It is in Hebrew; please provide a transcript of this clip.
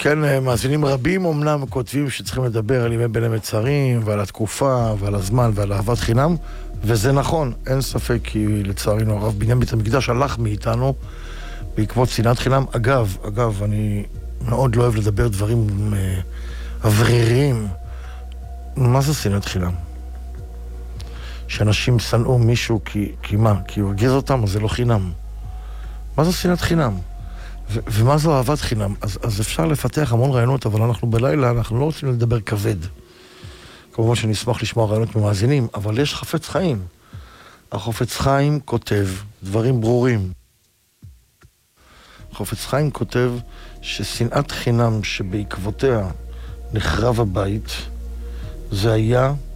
כן, מאזינים רבים אמנם כותבים שצריכים לדבר על ימי בין המצרים ועל התקופה ועל הזמן ועל אהבת חינם, וזה נכון, אין ספק, כי לצערנו הרב בניין בית המקדש הלך מאיתנו בעקבות שנאת חינם. אגב, אני מאוד לא אוהב לדבר דברים אווריריים. מה זה שנאת חינם? שאנשים שנאו מישהו כי מה? כי הוא הרגיז אותם, אז זה לא חינם. מה זה שנאת חינם? ומה זו אהבת חינם? אז אפשר לפתח המון רעיונות, אבל אנחנו בלילה, אנחנו לא רוצים לדבר כבד. כמובן שנשמח לשמוע רעיונות ממאזינים, אבל יש חפץ חיים. החפץ חיים כותב דברים ברורים. חפץ חיים כותב ששנאת חינם שבעקבותיה נחרב הבית, זה היה